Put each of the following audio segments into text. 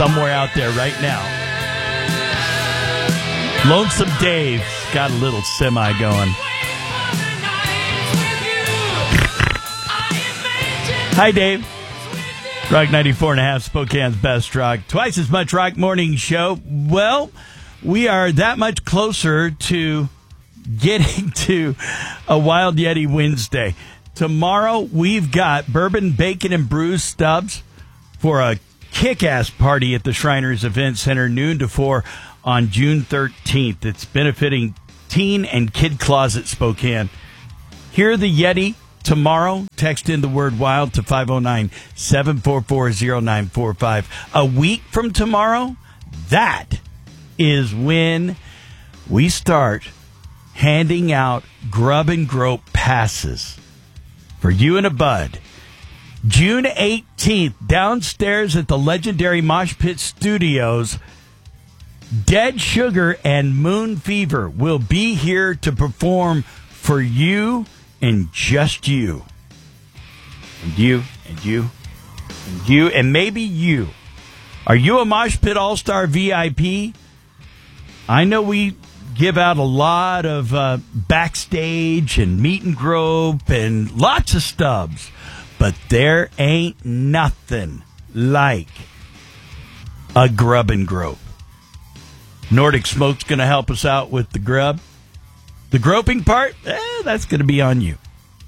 somewhere out there right now. Lonesome Dave's got a little semi going. Hi, Dave. Rock 94.5, Spokane's best rock. Twice as much rock morning show. Well, we are that much closer to getting to a Wild Yeti Wednesday. Tomorrow, we've got bourbon, bacon, and brews stubs for a kick-ass party at the Shriners Event Center, noon to 4 on June 13th. It's benefiting Teen and Kid Closet Spokane. Hear the Yeti tomorrow. Text in the word WILD to 509-744-0945. A week from tomorrow, that is when we start handing out Grub and Grope passes for you and a bud. June 18th, downstairs at the legendary Mosh Pit Studios, Dead Sugar and Moon Fever will be here to perform for you and just you. And you, and you, and you, and maybe you. Are you a Mosh Pit All-Star VIP? I know we give out a lot of backstage and meet and grope and lots of stubs, but there ain't nothing like a Grub and Grope. Nordic Smoke's going to help us out with the grub. The groping part, that's going to be on you.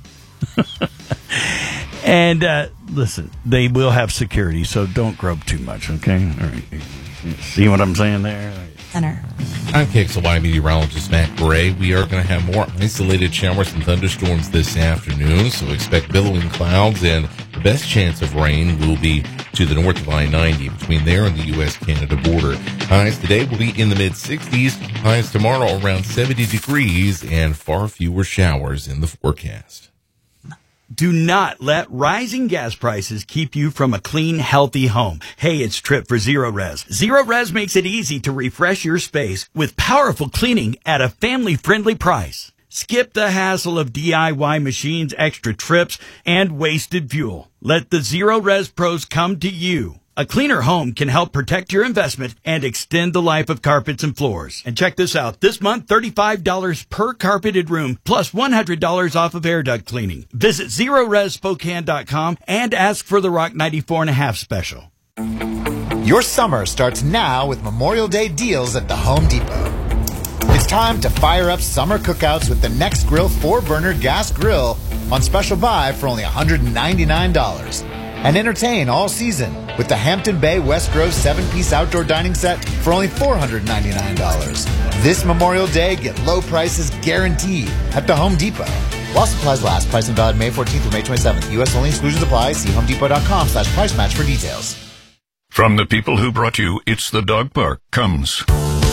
And listen, they will have security, so don't grope too much, okay? All right. See what I'm saying there? Center. I'm KXLY meteorologist Matt Gray. We are going to have more isolated showers and thunderstorms this afternoon, so expect billowing clouds, and the best chance of rain will be to the north of I-90, between there and the U.S.-Canada border. Highs today will be in the mid-60s, highs tomorrow around 70 degrees, and far fewer showers in the forecast. Do not let rising gas prices keep you from a clean, healthy home. Hey, it's Trip for Zero Res. Zero Res makes it easy to refresh your space with powerful cleaning at a family-friendly price. Skip the hassle of DIY machines, extra trips, and wasted fuel. Let the Zero Res pros come to you. A cleaner home can help protect your investment and extend the life of carpets and floors. And check this out. This month, $35 per carpeted room, plus $100 off of air duct cleaning. Visit ZeroResSpokane.com and ask for the Rock 94.5 special. Your summer starts now with Memorial Day deals at the Home Depot. It's time to fire up summer cookouts with the Next Grill 4-burner gas grill on special buy for only $199. And entertain all season with the Hampton Bay West Grove 7-piece outdoor dining set for only $499. This Memorial Day, get low prices guaranteed at the Home Depot. While supplies last. Price and valid May 14th through May 27th. U.S. only. Exclusions apply. See HomeDepot.com/price match for details. From the people who brought you It's the Dog Park comes